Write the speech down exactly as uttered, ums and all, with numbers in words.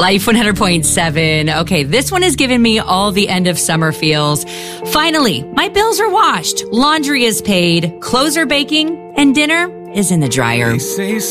Life one hundred point seven. Okay, this one has given me all the end of summer feels. Finally, my bills are washed, laundry is paid, clothes are baking, and dinner is in the dryer.